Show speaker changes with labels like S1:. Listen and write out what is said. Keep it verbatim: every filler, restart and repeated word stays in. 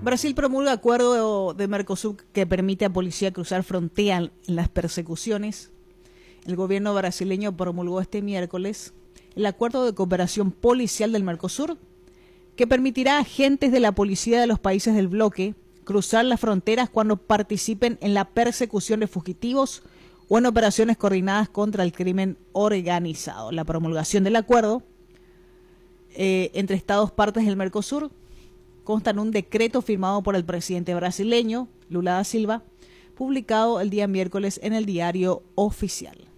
S1: Brasil promulga acuerdo de Mercosur que permite a policía cruzar frontera en las persecuciones. El gobierno brasileño promulgó este miércoles el acuerdo de cooperación policial del Mercosur, que permitirá a agentes de la policía de los países del bloque cruzar las fronteras cuando participen en la persecución de fugitivos o en operaciones coordinadas contra el crimen organizado. La promulgación del acuerdo eh, entre Estados partes del Mercosur consta en un decreto firmado por el presidente brasileño, Lula da Silva, publicado el día miércoles en el Diario Oficial.